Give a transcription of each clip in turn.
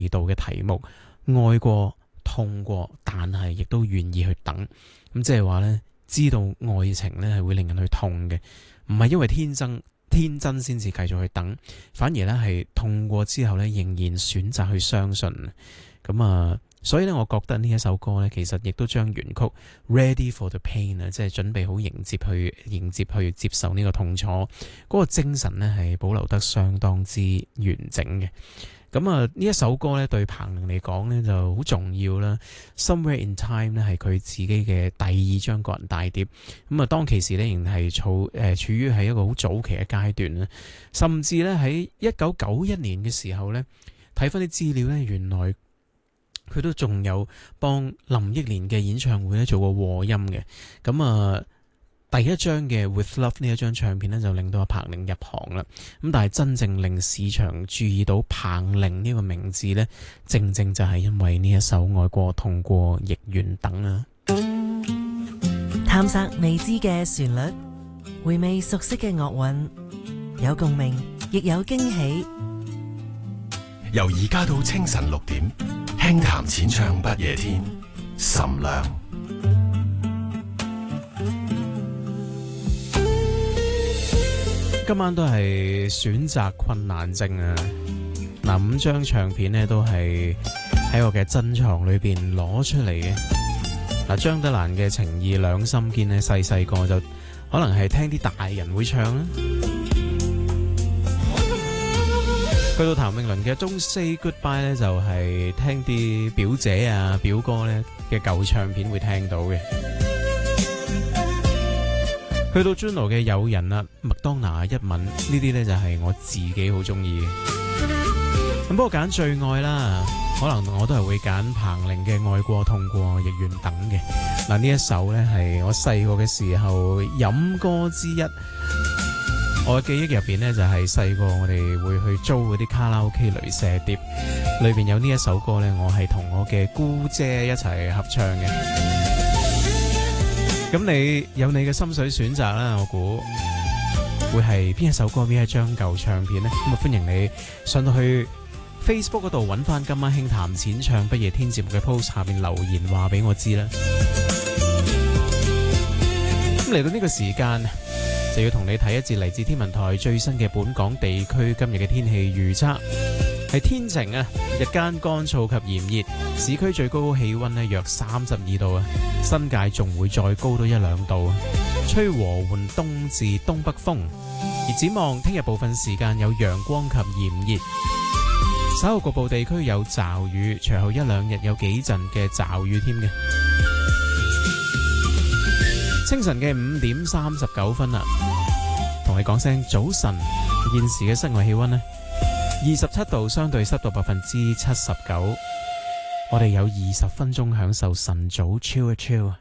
道嘅題目，愛過痛過，但係亦都願意去等。咁即係話呢，知道愛情呢係會令人去痛嘅，唔係因為天真先至繼續去等，反而呢係痛過之後呢，仍然選擇去相信。咁所以呢，我覺得呢一首歌呢，其實亦都將原曲 Ready for the Pain 啊，即係準備好迎接去接受呢個痛楚嗰個精神呢，係保留得相當之完整嘅。咁呢一首歌呢，對彭羚嚟講呢就好重要啦。Somewhere in Time 呢係佢自己嘅第二張個人大碟。咁當其時呢，仍然係處於係一個好早期嘅階段啦。甚至呢，喺1991年嘅時候呢，睇翻啲資料呢，原來佢都仲有幫林憶蓮嘅演唱會咧做過和音嘅。咁第一張嘅 With Love 呢一張唱片呢，就令到阿彭羚入行啦。咁但係真正令市場注意到彭羚呢個名字呢，正正就係因為呢一首愛過痛過亦願等啊。 探索未知嘅旋律，回味熟悉嘅樂韻，有共鳴亦有驚喜。 由而家到清晨6點，輕談淺唱不夜天，岑亮。 今晚都係選擇困難症啊！5張唱片呢都係喺我嘅珍藏裏邊攞出嚟嘅。張德蘭嘅情義兩心堅呢，細個就可能係聽啲大人會唱啦。去到譚詠麟嘅 Don't Say Goodbye 呢，就係聽啲表姐啊表哥呢嘅舊唱片會聽到嘅。去到 Juno 嘅友人啊，麥當娜一吻呢啲呢，就係我自己好中意嘅。咁不過揀最愛啦，可能我都係會揀彭羚嘅愛過痛過亦願等嘅。嗱，呢一首呢，係我細個嘅時候飲歌之一。我嘅記憶入邊呢，就係細個我哋會去租嗰啲卡拉 OK 雷射碟，裏邊有呢一首歌呢，我係同我嘅姑姐一齊合唱嘅。咁你有你嘅心水選擇啦，我估會係邊一首歌邊一張舊唱片呢？咁歡迎你上到去 Facebook 嗰度揾翻今晚輕談淺唱不夜天節目嘅 post 下面留言話俾我知啦。咁嚟到呢個時間，就要同你睇一節嚟自天文台最新嘅本港地區今日嘅天氣預測。係天晴啊，日間乾燥及炎熱，市區最高氣溫呢約32度啊，新界仲會再高到1-2度，吹和緩東至東北風。而展望聽日部分時間有陽光及炎熱，稍後局部地區有驟雨，隨後1-2日有幾陣嘅驟雨添嘅。清晨嘅5點39分啦，同你講聲早晨。現時嘅室外氣溫呢27度，相對濕度79%。我哋有20分鐘享受晨早 chill 一 chill。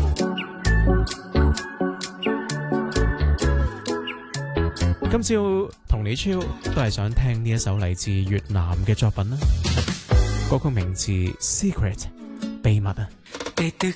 今朝同你 chill 都係想聽呢一首嚟自越南嘅作品啦，歌曲名字 Secret 秘密啊。 Để từ